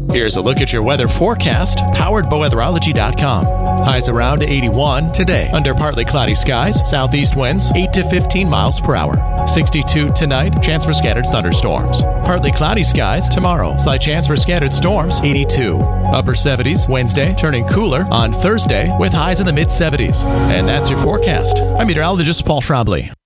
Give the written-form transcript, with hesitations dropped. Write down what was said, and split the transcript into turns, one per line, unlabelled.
Here's a look at your weather forecast, powered by weatherology.com. Highs around 81 today, under partly cloudy skies, southeast winds 8 to 15 miles per hour. 62 tonight, chance for scattered thunderstorms. Partly cloudy skies tomorrow, slight chance for scattered storms 82. Upper 70s Wednesday, turning cooler on Thursday with highs in the mid 70s. And that's your forecast. I'm meteorologist Paul Trombley.